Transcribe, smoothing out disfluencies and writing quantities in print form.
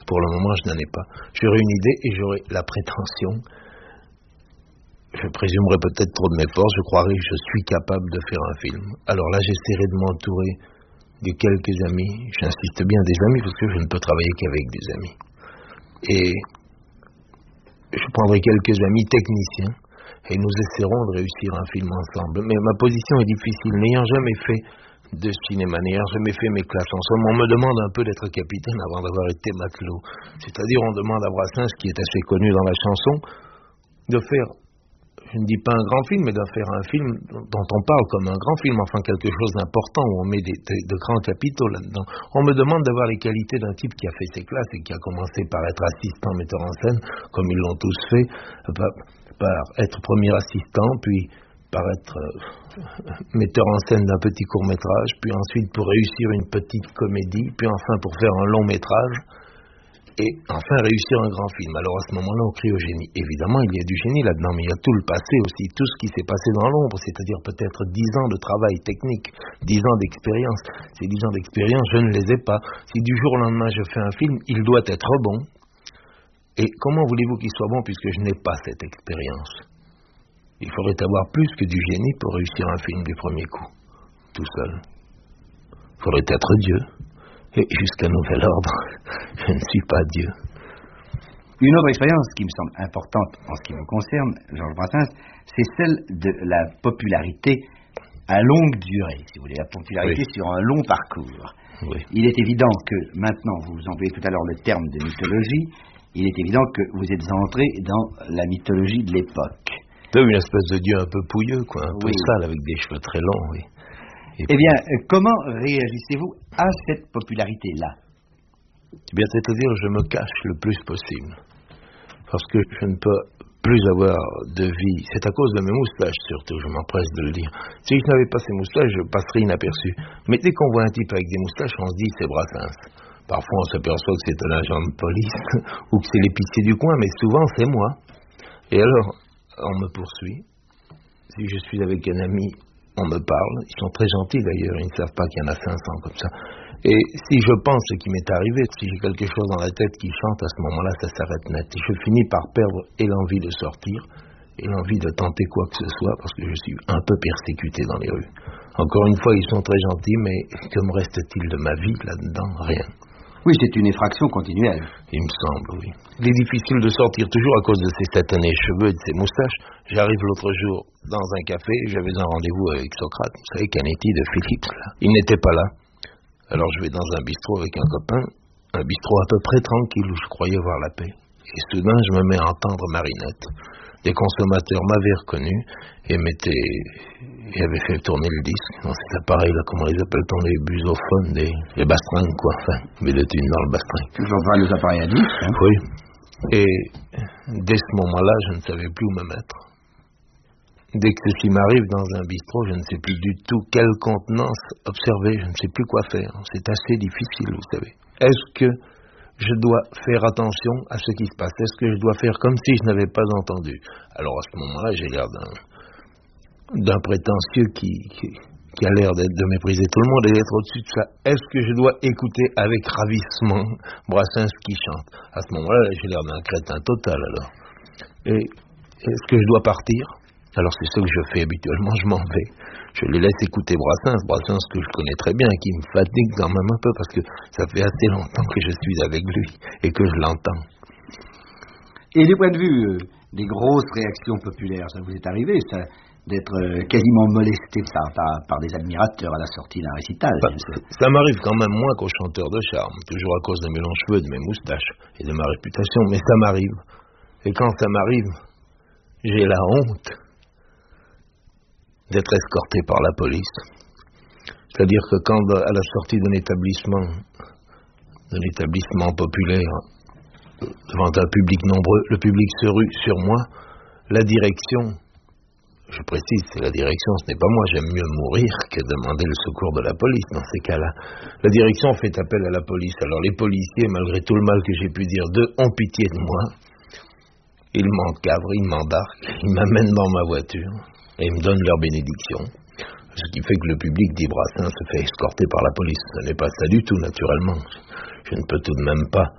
pour le moment, je n'en ai pas. J'aurai une idée et j'aurai la prétention. Je présumerai peut-être trop de mes forces, je croirai que je suis capable de faire un film. Alors là, j'essaierai de m'entourer de quelques amis. J'insiste bien des amis parce que je ne peux travailler qu'avec des amis. Et je prendrai quelques amis techniciens et nous essaierons de réussir un film ensemble. Mais ma position est difficile, n'ayant jamais fait de cinéma, n'ayant jamais fait mes classes en somme. On me demande un peu d'être capitaine avant d'avoir été matelot. C'est-à-dire, on demande à Brassens, qui est assez connu dans la chanson, de faire, je ne dis pas un grand film, mais de faire un film dont on parle comme un grand film, enfin quelque chose d'important, où on met de grands capitaux là-dedans. On me demande d'avoir les qualités d'un type qui a fait ses classes et qui a commencé par être assistant metteur en scène, comme ils l'ont tous fait, par être premier assistant, puis par être metteur en scène d'un petit court-métrage, puis ensuite pour réussir une petite comédie, puis enfin pour faire un long-métrage, et enfin réussir un grand film. Alors à ce moment-là, on crie au génie. Évidemment, il y a du génie là-dedans, mais il y a tout le passé aussi, tout ce qui s'est passé dans l'ombre, c'est-à-dire peut-être 10 ans de travail technique, 10 ans d'expérience. Ces 10 ans d'expérience, je ne les ai pas. Si du jour au lendemain je fais un film, il doit être bon. Et comment voulez-vous qu'il soit bon puisque je n'ai pas cette expérience? Il faudrait avoir plus que du génie pour réussir un film du premier coup, tout seul. Il faudrait être Dieu. Et jusqu'à nouvel ordre, je ne suis pas Dieu. Une autre expérience qui me semble importante en ce qui me concerne, Georges Brassens, c'est celle de la popularité à longue durée, si vous voulez, la popularité sur un long parcours. Oui. Il est évident que maintenant, vous employez tout à l'heure le terme de mythologie, il est évident que vous êtes entré dans la mythologie de l'époque. Une espèce de dieu un peu pouilleux, quoi, un peu sale, avec des cheveux très longs, oui. Eh bien, comment réagissez-vous à cette popularité-là? Eh bien, c'est-à-dire, je me cache le plus possible. Parce que je ne peux plus avoir de vie. C'est à cause de mes moustaches, surtout, je m'empresse de le dire. Si je n'avais pas ces moustaches, je passerais inaperçu. Mais dès qu'on voit un type avec des moustaches, on se dit, c'est Brassens. Parfois, on s'aperçoit que c'est un agent de police, ou que c'est l'épicier du coin, mais souvent, c'est moi. Et alors, on me poursuit. Si je suis avec un ami, on me parle. Ils sont très gentils d'ailleurs, ils ne savent pas qu'il y en a 500 comme ça. Et si je pense ce qui m'est arrivé, si j'ai quelque chose dans la tête qui chante, à ce moment-là, ça s'arrête net. Et je finis par perdre et l'envie de sortir, et l'envie de tenter quoi que ce soit, parce que je suis un peu persécuté dans les rues. Encore une fois, ils sont très gentils, mais que me reste-t-il de ma vie là-dedans? Rien. Oui, c'est une effraction continuelle. Il me semble, oui. Il est difficile de sortir toujours à cause de ces satanés cheveux et de ces moustaches. J'arrive l'autre jour dans un café, j'avais un rendez-vous avec Socrate, vous savez, Canetti de Phillips, là. Il n'était pas là. Alors je vais dans un bistrot avec un copain, un bistrot à peu près tranquille où je croyais voir la paix. Et soudain, je me mets à entendre Marinette. Des consommateurs m'avaient reconnu et avaient fait tourner le disque dans cet appareil-là, comment les appelle-t-on, les busophones, les bastringues, quoi, enfin, mais de thunes dans le bastringue. Toujours pas les appareils à disque, hein? Oui. Et dès ce moment-là, je ne savais plus où me mettre. Dès que ceci m'arrive dans un bistrot, je ne sais plus du tout quelle contenance observer, je ne sais plus quoi faire. C'est assez difficile, vous savez. Est-ce que je dois faire attention à ce qui se passe? Est-ce que je dois faire comme si je n'avais pas entendu? Alors à ce moment-là, j'ai l'air d'un prétentieux qui a l'air de mépriser tout le monde et d'être au-dessus de ça. Est-ce que je dois écouter avec ravissement Brassens qui chante? À ce moment-là, j'ai l'air d'un crétin total alors. Et est-ce que je dois partir? Alors c'est ce que je fais habituellement, je m'en vais. Je les laisse écouter Brassens que je connais très bien, qui me fatigue quand même un peu parce que ça fait assez longtemps que je suis avec lui et que je l'entends. Et du point de vue des grosses réactions populaires, ça vous est arrivé, ça, d'être quasiment molesté par des admirateurs à la sortie d'un récital? Ça m'arrive quand même moins qu'aux chanteurs de charme, toujours à cause de mes longs cheveux, de mes moustaches et de ma réputation, mais ça m'arrive. Et quand ça m'arrive, j'ai la honte d'être escorté par la police. C'est-à-dire que quand, à la sortie d'un établissement populaire, devant un public nombreux, le public se rue sur moi, la direction, je précise, c'est la direction, ce n'est pas moi, j'aime mieux mourir que demander le secours de la police dans ces cas-là. La direction fait appel à la police, alors les policiers, malgré tout le mal que j'ai pu dire d'eux, ont pitié de moi. Ils m'encadrent, ils m'embarquent, ils m'amènent dans ma voiture et ils me donnent leur bénédiction. Ce qui fait que le public dit Brassens se fait escorter par la police. Ce n'est pas ça du tout, naturellement. Je ne peux tout de même pas